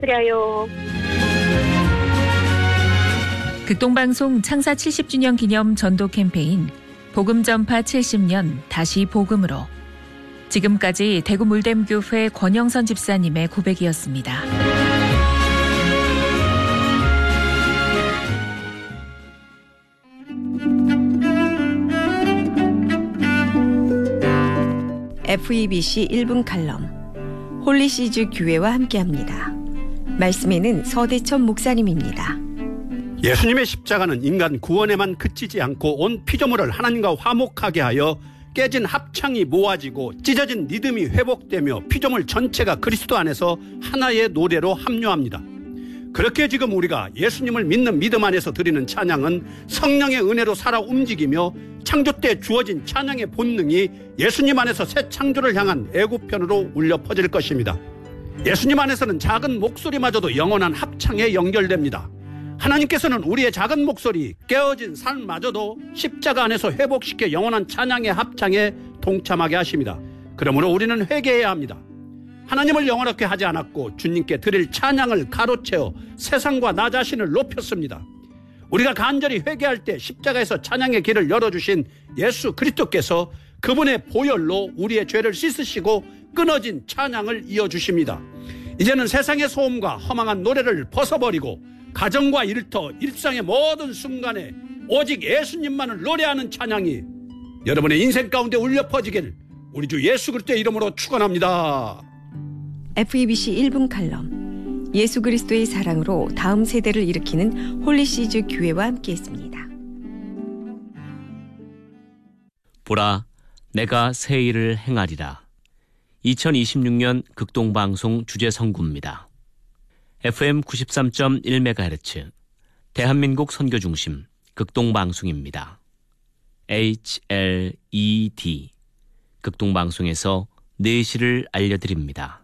드려요. 극동방송 창사 70주년 기념 전도 캠페인 복음 전파 70년 다시 복음으로. 지금까지 대구 물댐교회 권영선 집사님의 고백이었습니다. FEBC 1분 칼럼 홀리시즈 교회와 함께합니다. 말씀에는 서대천 목사님입니다. 예수님의 십자가는 인간 구원에만 그치지 않고 온 피조물을 하나님과 화목하게 하여 깨진 합창이 모아지고 찢어진 리듬이 회복되며 피조물 전체가 그리스도 안에서 하나의 노래로 합류합니다. 그렇게 지금 우리가 예수님을 믿는 믿음 안에서 드리는 찬양은 성령의 은혜로 살아 움직이며 창조 때 주어진 찬양의 본능이 예수님 안에서 새 창조를 향한 애고편으로 울려 퍼질 것입니다. 예수님 안에서는 작은 목소리마저도 영원한 합창에 연결됩니다. 하나님께서는 우리의 작은 목소리, 깨어진 삶마저도 십자가 안에서 회복시켜 영원한 찬양의 합창에 동참하게 하십니다. 그러므로 우리는 회개해야 합니다. 하나님을 영원하게 하지 않았고 주님께 드릴 찬양을 가로채어 세상과 나 자신을 높였습니다. 우리가 간절히 회개할 때 십자가에서 찬양의 길을 열어주신 예수 그리스도께서 그분의 보혈로 우리의 죄를 씻으시고 끊어진 찬양을 이어주십니다. 이제는 세상의 소음과 허망한 노래를 벗어버리고 가정과 일터, 일상의 모든 순간에 오직 예수님만을 노래하는 찬양이 여러분의 인생 가운데 울려 퍼지길 우리 주 예수 그리스도의 이름으로 축원합니다. FEBC 1분 칼럼 예수 그리스도의 사랑으로 다음 세대를 일으키는 홀리시즈 교회와 함께했습니다. 보라, 내가 새 일을 행하리라. 2026년 극동방송 주제선구입니다. FM 93.1MHz 대한민국 선교중심 극동방송입니다. HLED 극동방송에서 내시를 알려드립니다.